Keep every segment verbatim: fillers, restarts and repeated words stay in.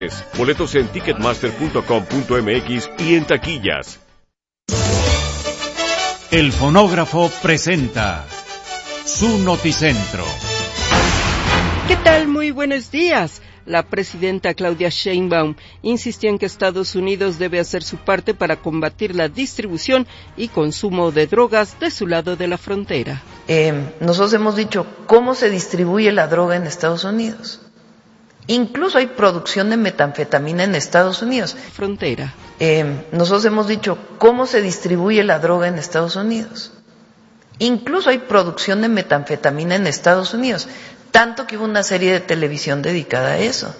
Boletos en ticketmaster punto com punto m x y en taquillas. El Fonógrafo presenta su Noticentro. ¿Qué tal? Muy buenos días. La presidenta Claudia Sheinbaum insistió en que Estados Unidos debe hacer su parte para combatir la distribución y consumo de drogas de su lado de la frontera. Eh, nosotros hemos dicho cómo se distribuye la droga en Estados Unidos. Incluso hay producción de metanfetamina en Estados Unidos. Frontera. Eh, nosotros hemos dicho cómo se distribuye la droga en Estados Unidos. Incluso hay producción de metanfetamina en Estados Unidos. Tanto que hubo una serie de televisión dedicada a eso.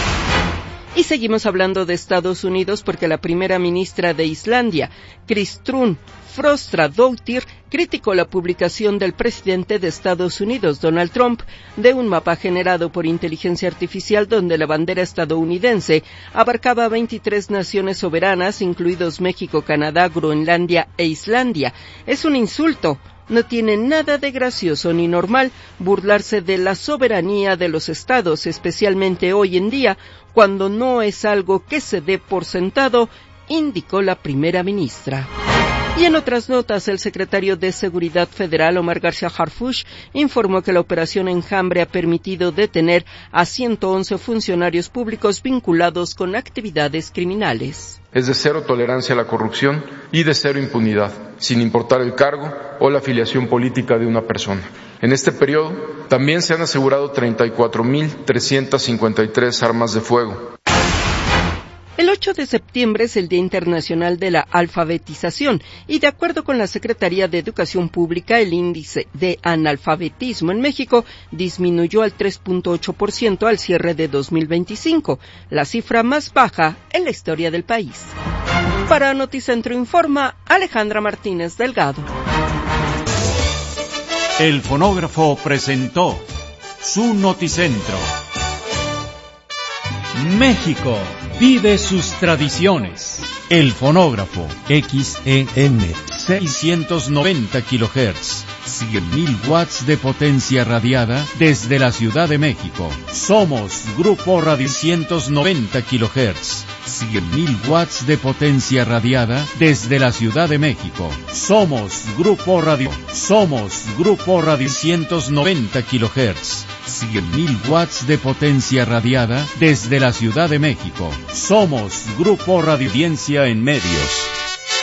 Y seguimos hablando de Estados Unidos porque la primera ministra de Islandia, Kristrún Frostadóttir, criticó la publicación del presidente de Estados Unidos, Donald Trump, de un mapa generado por inteligencia artificial donde la bandera estadounidense abarcaba veintitrés naciones soberanas, incluidos México, Canadá, Groenlandia e Islandia. Es un insulto. No tiene nada de gracioso ni normal burlarse de la soberanía de los estados, especialmente hoy en día, cuando no es algo que se dé por sentado, indicó la primera ministra. Y en otras notas, el secretario de Seguridad Federal, Omar García Harfuch, informó que la operación Enjambre ha permitido detener a ciento once funcionarios públicos vinculados con actividades criminales. Es de cero tolerancia a la corrupción y de cero impunidad, sin importar el cargo o la afiliación política de una persona. En este periodo también se han asegurado treinta y cuatro mil trescientas cincuenta y tres armas de fuego. El ocho de septiembre es el Día Internacional de la Alfabetización y de acuerdo con la Secretaría de Educación Pública, el índice de analfabetismo en México disminuyó al tres punto ocho por ciento al cierre de dos mil veinticinco, la cifra más baja en la historia del país. Para Noticentro informa Alejandra Martínez Delgado. El Fonógrafo presentó su Noticentro. México vive sus tradiciones. El Fonógrafo, X E N, seiscientos noventa kilohertz, cien mil watts de potencia radiada desde la Ciudad de México. Somos Grupo Radio seiscientos noventa kilohertz, cien mil watts de potencia radiada desde la Ciudad de México. Somos Grupo Radio. Somos Grupo Radio seiscientos noventa kilohertz. cien mil watts de potencia radiada desde la Ciudad de México. Somos Grupo Radio Audiencia en Medios.